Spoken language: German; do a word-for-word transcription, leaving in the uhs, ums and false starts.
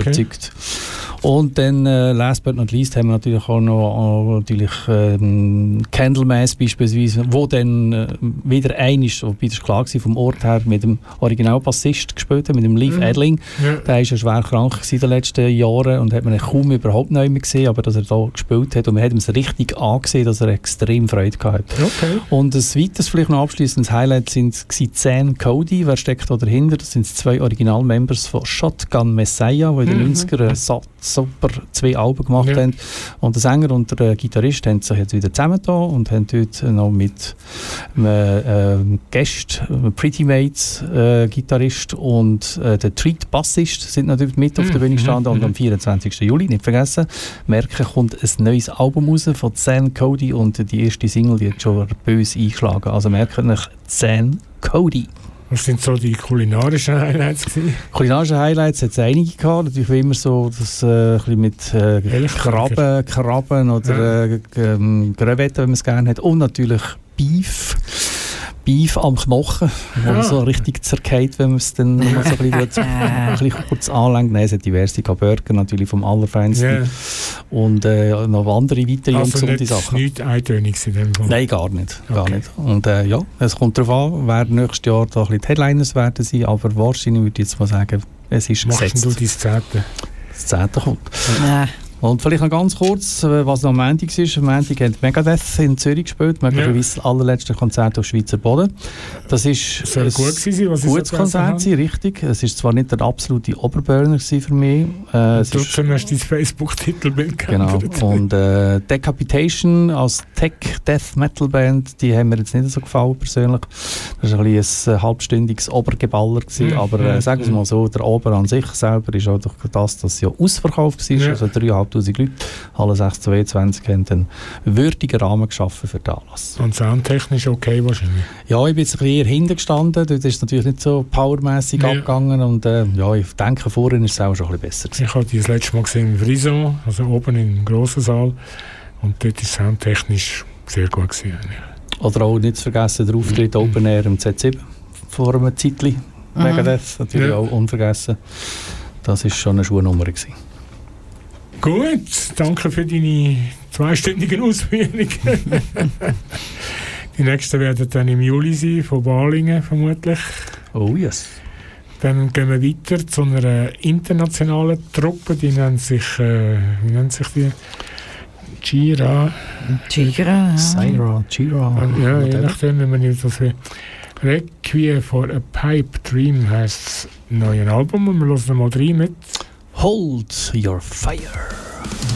überzeugt. Und dann, äh, last but not least, haben wir natürlich auch noch auch natürlich, ähm, Candlemass beispielsweise, wo dann äh, wieder ein ist, wobei das klar war, vom Ort her mit dem Originalbassist gespielt hat, mit dem Leif mhm. Edling. Ja. Der war ja schwer krank in den letzten Jahren und hat man ihn kaum überhaupt nicht mehr gesehen, aber dass er da gespielt hat und man hat ihm es richtig angesehen, dass er extrem Freude hatte. Okay. Und ein weiteres, vielleicht noch abschließendes Highlight sind Zane Cody. Wer steckt da dahinter? Das sind zwei Original-Members von Shotgun Messiah, die in den mhm. neunzigern super zwei Alben gemacht ja. haben. Und der Sänger und der Gitarrist haben sich jetzt wieder zusammengetan und haben dort noch mit einem äh, Gast, einem Pretty Mates äh, Gitarrist und äh, der Treat Bassist sind natürlich mit auf der Bühne gestanden. Mhm. Und am vierundzwanzigsten Juli, nicht vergessen, merken, kommt ein neues Album raus von Zane Cody und die erste Single, die hat schon böse eingeschlagen. Also merken euch Zane Cody. Was sind so die kulinarischen Highlights gewesen? Kulinarische Highlights hat es einige gehabt. Natürlich wie immer so das, äh, ein mit äh, Krabben, Krabben oder ja. äh, ähm, Crevetten, wenn man es gerne hat. Und natürlich Beef. Beef am Knochen, wo ja. so richtig zergeht, wenn man es dann noch so ein bisschen, ein bisschen kurz anlenkt. Nein, es hat diverse Burger, natürlich vom Allerfeinsten. Yeah. Und äh, noch andere weitere also ungesunde Sachen. Also nicht eintönig in dem Fall? Nein, gar nicht. Gar okay. nicht. Und äh, ja, es kommt darauf an, wer nächstes Jahr da ein bisschen die Headliners werden sein, aber wahrscheinlich würde ich jetzt mal sagen, es ist Machst gesetzt. Machst du dein Zehnte? Das Zehnte kommt. Ja. Und vielleicht noch ganz kurz, was noch am Montag ist. Am Montag hat Megadeth in Zürich gespielt, möglicherweise das allerletzte Konzert auf Schweizer Boden. Das ist soll gut sein, was ein gutes Konzert sein, richtig. Es ist zwar nicht der absolute Oberburner für mich. Äh, es trotzdem hast du dein Facebook-Titelbild geändert. Genau. Und äh, Decapitation als Tech-Death-Metal-Band, die haben mir jetzt nicht so gefallen persönlich. Das war ein, ein halbstündiges Obergeballer gewesen, mhm. aber äh, sagen wir mal so, der Ober an sich selber ist auch durch das, dass es ja ausverkauft war, ja. also dreitausend Leute, alle sechs zweiundzwanzig haben einen würdigen Rahmen geschaffen für den Anlass. Und soundtechnisch okay wahrscheinlich? Ja, ich bin jetzt ein bisschen eher hinten gestanden, dort ist es natürlich nicht so powermässig ja. abgegangen und äh, ja, ich denke, vorhin ist es auch schon ein bisschen besser gewesen. Ich habe die das letzte Mal gesehen in Frison, also oben im grossen Saal, und dort ist es soundtechnisch sehr gut gewesen. Oder auch nicht zu vergessen, der Auftritt Open Air im Z sieben vor einem Zeitchen, mhm. Megadeth, natürlich ja. auch unvergessen. Das war schon eine Schuhnummer gewesen. Gut, danke für deine zweistündigen Ausführungen. Die nächsten werden dann im Juli sein, von Balingen vermutlich. Oh yes. Dann gehen wir weiter zu einer internationalen Truppe, die nennt sich, äh, wie nennt sich die? Gira. Gira, ja. Syra, Gira. Ja, je nachdem, wenn man nicht das will. Requiem for a Pipe Dream heisst das neue Album und wir hören mal rein mit Hold Your Fire.